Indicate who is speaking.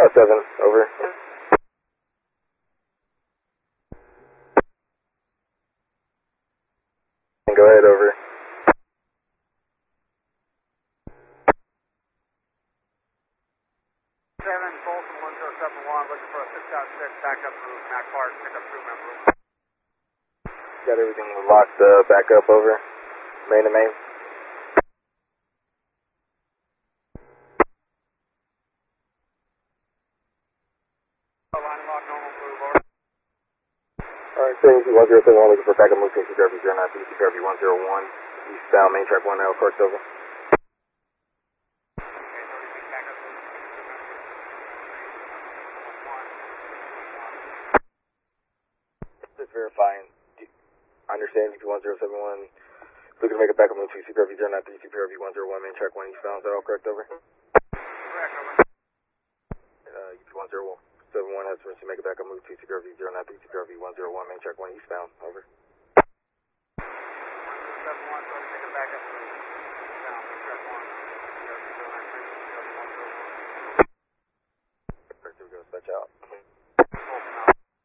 Speaker 1: 7, over. Go ahead, over.
Speaker 2: Bolton 1071, looking for a 6.6 backup through Mac Park, pickup crew member.
Speaker 1: Got everything locked back up, over. Main to main.
Speaker 2: Line lock, normal move, over.
Speaker 1: Alright, Station 1071, looking for backup move to CPRV 093, CPRV 101, eastbound main track 1, L, Corks, over. Just verifying. I understand CP1071, looking to make a backup move to CPRV 093, CPRV 101, main track 1, eastbound, is that all correct, over?
Speaker 2: Correct, over.
Speaker 1: UP1071 has permission to make a backup move to CPRV 093, CPRV 101, main track 1, eastbound, over.
Speaker 2: 1071, trying to make a backup move. Eastbound, main track 1, CPRV 093, CPRV 101.
Speaker 1: Here we go, switch out.